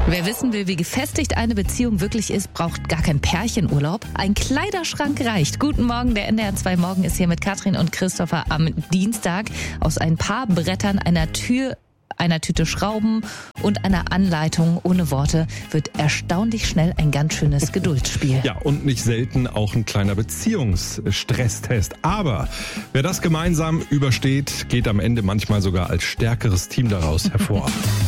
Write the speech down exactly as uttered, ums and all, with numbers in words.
Wer wissen will, wie gefestigt eine Beziehung wirklich ist, braucht gar keinen Pärchenurlaub. Ein Kleiderschrank reicht. Guten Morgen, der N D R zwei Morgen ist hier mit Katrin und Christopher am Dienstag. Aus ein paar Brettern, einer Tür, einer Tüte Schrauben und einer Anleitung ohne Worte wird erstaunlich schnell ein ganz schönes Geduldsspiel. Ja, und nicht selten auch ein kleiner Beziehungsstresstest. Aber wer das gemeinsam übersteht, geht am Ende manchmal sogar als stärkeres Team daraus hervor.